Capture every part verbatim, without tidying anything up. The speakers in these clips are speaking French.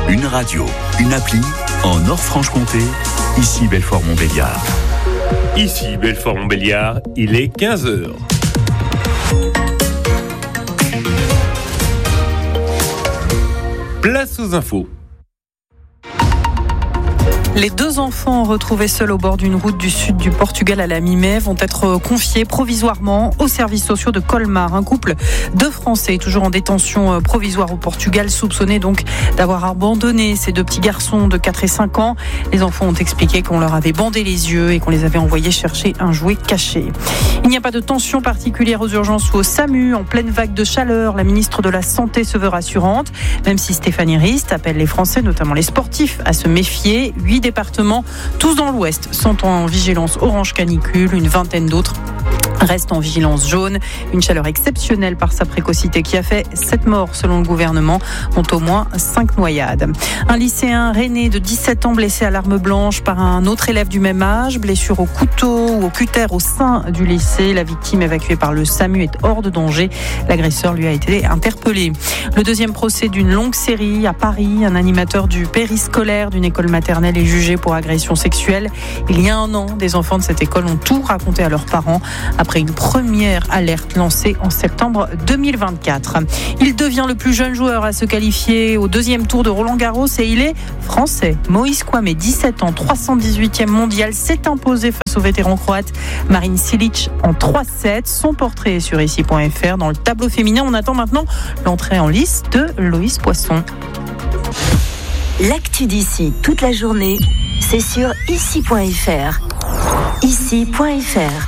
Une radio, une appli, en Nord-Franche-Comté, ici Belfort-Montbéliard. Ici Belfort-Montbéliard, il est quinze heures. Place aux infos. Les deux enfants retrouvés seuls au bord d'une route du sud du Portugal à la mi-mai vont être confiés provisoirement aux services sociaux de Colmar. Un couple de Français toujours en détention provisoire au Portugal, soupçonné donc d'avoir abandonné ces deux petits garçons de quatre et cinq ans. Les enfants ont expliqué qu'on leur avait bandé les yeux et qu'on les avait envoyés chercher un jouet caché. Il n'y a pas de tension particulière aux urgences ou au SAMU. En pleine vague de chaleur, la ministre de la Santé se veut rassurante, même si Stéphanie Rist appelle les Français, notamment les sportifs, à se méfier. Huit départements, tous dans l'ouest, sont en vigilance orange canicule, une vingtaine d'autres restent en vigilance jaune. Une chaleur exceptionnelle par sa précocité qui a fait sept morts selon le gouvernement, dont au moins cinq noyades. Un lycéen rennais de dix-sept ans blessé à l'arme blanche par un autre élève du même âge, blessure au couteau ou au cutter au sein du lycée. La victime évacuée par le SAMU est hors de danger. L'agresseur lui a été interpellé. Le deuxième procès d'une longue série à Paris. Un animateur du périscolaire d'une école maternelle est jugé pour agression sexuelle. Il y a un an, des enfants de cette école ont tout raconté à leurs parents après une première alerte lancée en septembre deux mille vingt-quatre. Il devient le plus jeune joueur à se qualifier au deuxième tour de Roland-Garros et il est français. Moïse Kouamé, dix-sept ans, trois cent dix-huitième mondial, s'est imposé face au vétéran croate Marin Cilic en trois sept. Son portrait est sur ici point f r. Dans le tableau féminin, on attend maintenant l'entrée en lice de Loïs Poisson. L'actu d'ici toute la journée, c'est sur ici point f r. ici point f r.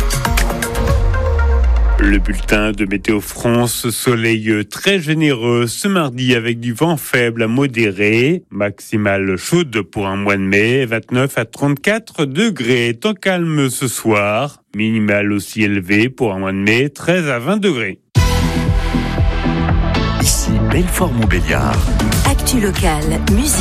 Le bulletin de Météo France, soleil très généreux ce mardi avec du vent faible à modéré, maximale chaude pour un mois de mai, vingt-neuf à trente-quatre degrés, temps calme ce soir, minimal aussi élevé pour un mois de mai, treize à vingt degrés. Ici Belfort-Montbéliard. Actu locale, musique.